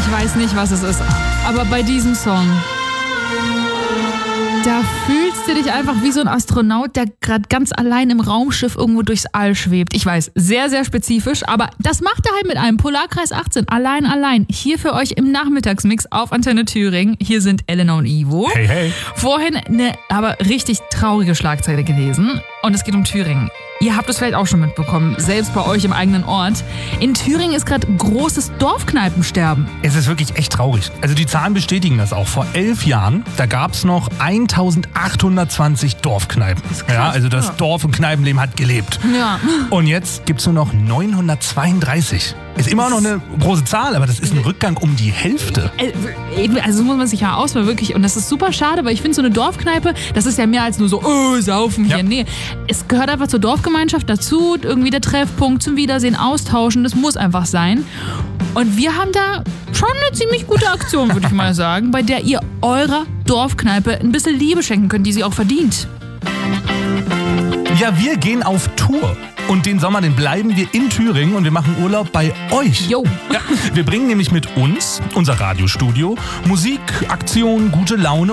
Ich weiß nicht, was es ist, aber bei diesem Song, da fühlst du dich einfach wie so ein Astronaut, der gerade ganz allein im Raumschiff irgendwo durchs All schwebt. Ich weiß, sehr, sehr spezifisch, aber das macht er halt mit einem Polarkreis 18. Allein. Hier für euch im Nachmittagsmix auf Antenne Thüringen. Hier sind Elena und Ivo. Hey, hey. Vorhin eine aber richtig traurige Schlagzeile gelesen und es geht um Thüringen. Ihr habt es vielleicht auch schon mitbekommen, selbst bei euch im eigenen Ort. In Thüringen ist gerade großes Dorfkneipensterben. Es ist wirklich echt traurig. Also die Zahlen bestätigen das auch. Vor 11 Jahren, da gab es noch 1820 Dorfkneipen. Das ist krass, ja, also das ja. Dorf- und Kneipenleben hat gelebt. Ja. Und jetzt gibt es nur noch 932. Ist immer noch eine große Zahl, aber das ist ein Rückgang um die Hälfte. Also so muss man sich ja ausmachen, wirklich. Und das ist super schade, weil ich finde, so eine Dorfkneipe, das ist ja mehr als nur so, saufen hier. Ja. Nee, es gehört einfach zur Dorfgemeinschaft dazu, irgendwie der Treffpunkt zum Wiedersehen, austauschen, das muss einfach sein. Und wir haben da schon eine ziemlich gute Aktion, würde ich mal sagen, bei der ihr eurer Dorfkneipe ein bisschen Liebe schenken könnt, die sie auch verdient. Ja, wir gehen auf Tour. Und den Sommer, den bleiben wir in Thüringen und wir machen Urlaub bei euch. Jo. Ja, wir bringen nämlich mit uns, unser Radiostudio, Musik, Aktion, gute Laune